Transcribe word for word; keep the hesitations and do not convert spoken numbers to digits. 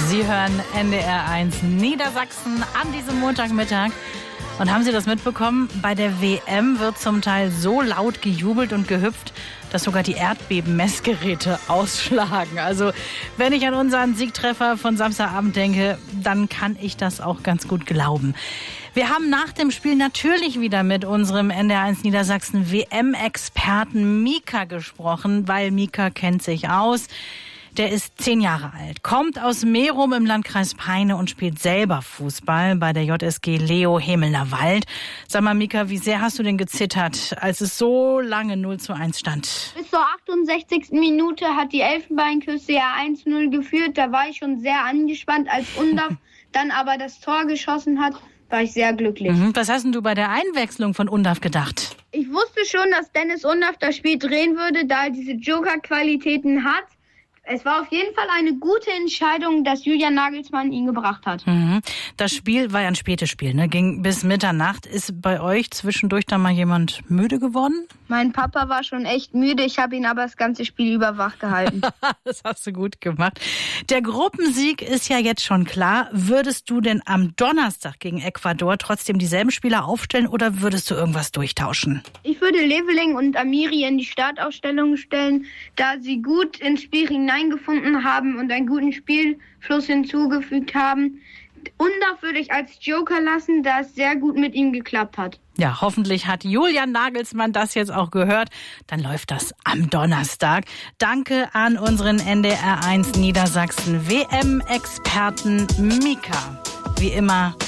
Sie hören N D R eins Niedersachsen an diesem Montagmittag. Und haben Sie das mitbekommen? Bei der W M wird zum Teil so laut gejubelt und gehüpft, dass sogar die Erdbeben-Messgeräte ausschlagen. Also wenn ich an unseren Siegtreffer von Samstagabend denke, dann kann ich das auch ganz gut glauben. Wir haben nach dem Spiel natürlich wieder mit unserem N D R eins Niedersachsen W M-Experten Mika gesprochen, weil Mika kennt sich aus. Der ist zehn Jahre alt, kommt aus Merum im Landkreis Peine und spielt selber Fußball bei der J S G Leo Hemelner Wald. Sag mal, Mika, wie sehr hast du denn gezittert, als es so lange null zu eins stand? Bis zur achtundsechzigsten Minute hat die Elfenbeinküste ja eins null geführt. Da war ich schon sehr angespannt, als Undav dann aber das Tor geschossen hat, war ich sehr glücklich. Mhm. Was hast denn du bei der Einwechslung von Undav gedacht? Ich wusste schon, dass Dennis Undav das Spiel drehen würde, da er diese Joker-Qualitäten hat. Es war auf jeden Fall eine gute Entscheidung, dass Julian Nagelsmann ihn gebracht hat. Mhm. Das Spiel war ja ein spätes Spiel, ne? Ging bis Mitternacht. Ist bei euch zwischendurch da mal jemand müde geworden? Mein Papa war schon echt müde. Ich habe ihn aber das ganze Spiel über wach gehalten. Das hast du gut gemacht. Der Gruppensieg ist ja jetzt schon klar. Würdest du denn am Donnerstag gegen Ecuador trotzdem dieselben Spieler aufstellen oder würdest du irgendwas durchtauschen? Ich würde Leveling und Amiri in die Startaufstellung stellen, da sie gut ins Spiel hineingefunden haben und einen guten Spielfluss hinzugefügt haben. Undav würde ich als Joker lassen, da es sehr gut mit ihm geklappt hat. Ja, hoffentlich hat Julian Nagelsmann das jetzt auch gehört. Dann läuft das am Donnerstag. Danke an unseren N D R eins Niedersachsen W M-Experten Mika. Wie immer